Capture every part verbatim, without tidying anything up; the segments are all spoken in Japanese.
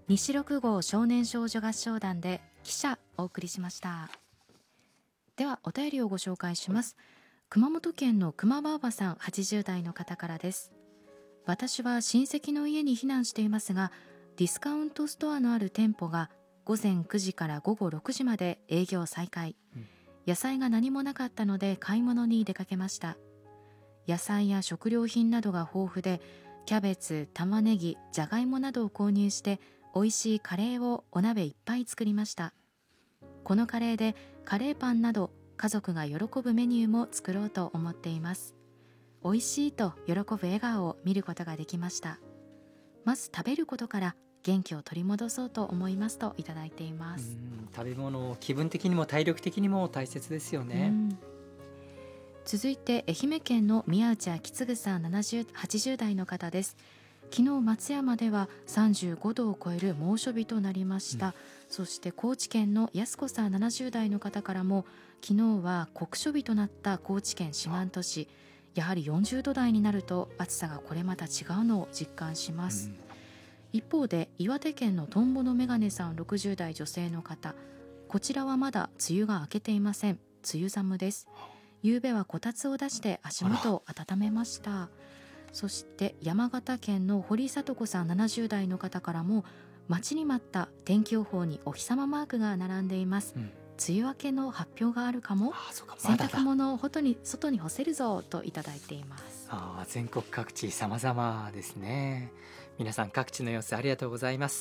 西六号少年少女合唱団で汽車お送りしました。ではお便りをご紹介します。熊本県の熊ばあばさんはちじゅう代の方からです。私は親戚の家に避難していますが、ディスカウントストアのある店舗が午前くじから午後ろくじまで営業再開、うん、野菜が何もなかったので買い物に出かけました。野菜や食料品などが豊富で、キャベツ、玉ねぎ、じゃがいもなどを購入して美味しいカレーをお鍋いっぱい作りました。このカレーでカレーパンなど家族が喜ぶメニューも作ろうと思っています。美味しいと喜ぶ笑顔を見ることができました。まず食べることから元気を取り戻そうと思いますといただいています。 うん、食べ物、気分的にも体力的にも大切ですよね。うん、 続いて愛媛県の宮内昭次さんはちじゅう代の方です。昨日松山ではさんじゅうごどを超える猛暑日となりました。うん、そして高知県の安子さんななじゅう代の方からも、昨日は酷暑日となった高知県四万十市、やはりよんじゅうど台になると暑さがこれまた違うのを実感します。うん、一方で岩手県のトンボのメガネさんろくじゅう代女性の方、こちらはまだ梅雨が明けていません。梅雨寒です。夕べはこたつを出して足元を温めました。そして山形県の堀里子さんななじゅう代の方からも、待ちに待った天気予報にお日様マークが並んでいます。うん、梅雨明けの発表があるかも。ああ、そうか、まだだ。洗濯物を外に外に干せるぞといただいています。 あ、全国各地様々ですね。皆さん各地の様子ありがとうございます。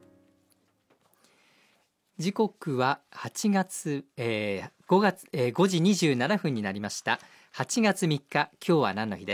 時刻ははちがつ、えー、ごがつ、えー、ごじにじゅうななふんになりました。はちがつみっか、今日は何の日です。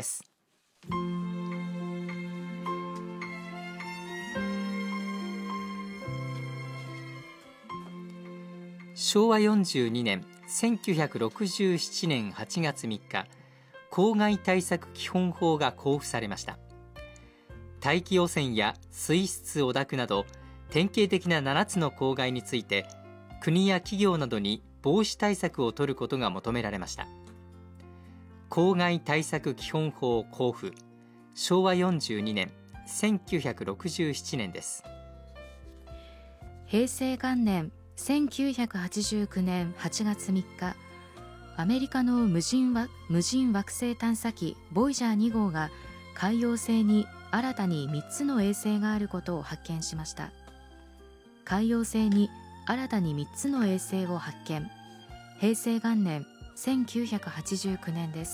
しょうわよんじゅうにねん、せんきゅうひゃくろくじゅうななねんはちがつみっか、公害対策基本法が公布されました。大気汚染や水質汚濁など典型的なななつの公害について、国や企業などに防止対策を取ることが求められました。公害対策基本法公布、しょうわよんじゅうにねん、せんきゅうひゃくろくじゅうななねんです。 平成元年せんきゅうひゃくはちじゅうきゅうねんはちがつみっか、アメリカの無人は無人惑星探査機ボイジャーに号が海洋星に新たにみっつの衛星があることを発見しました。海洋星に新たにみっつの衛星を発見。平成元年せんきゅうひゃくはちじゅうきゅうねんです。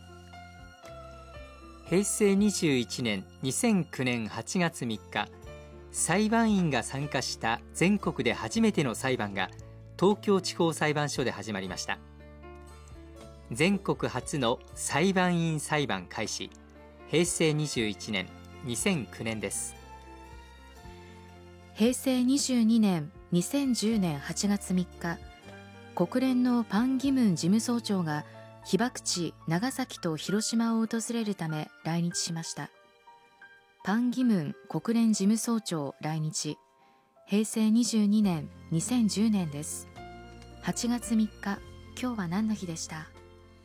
平成にじゅういちねんにせんきゅうねんはちがつみっか、裁判員が参加した全国で初めての裁判が東京地方裁判所で始まりました。全国初の裁判員裁判開始、平成にじゅういちねんにせんきゅうねんです。 平成にじゅうにねんにせんじゅうねんはちがつみっか、国連のパン・ギムン事務総長が被爆地長崎と広島を訪れるため来日しました。パン・ギムン国連事務総長来日、平成にじゅうにねんにせんじゅうねんです。はちがつみっか、今日は何の日でした。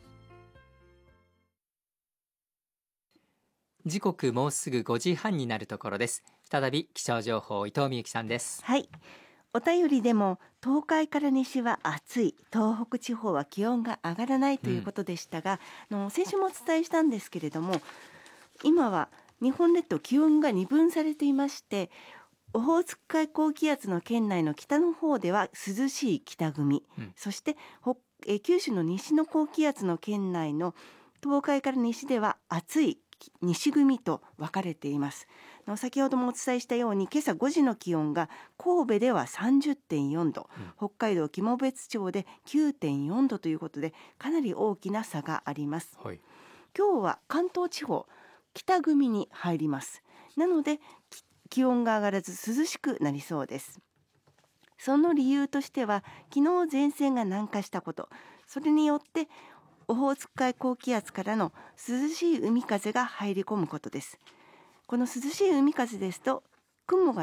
時刻もうすぐごじはんになるところです。再び気象情報、伊藤美幸さんです。 はい、お便りでも東海から西は暑い、東北地方は気温が上がらないということでしたが、うん、の先週もお伝えしたんですけれども、今は日本列島気温が二分されていまして、オホーツク海高気圧の圏内の北の方では涼しい北組、うん、そしてえ九州の西の高気圧の圏内の東海から西では暑い西組と分かれています。先ほどもお伝えしたように、今朝ごじの気温が神戸では さんじゅってんよんど、うん、北海道肝別町で きゅうてんよんどということで、かなり大きな差があります。はい、今日は関東地方北組に入ります。なので気温が上がらず涼しくなりそうです。その理由としては、昨日前線が南下したこと、それによってオホーツク海高気圧からの涼しい海風が入り込むことです。この涼しい海風ですと雲が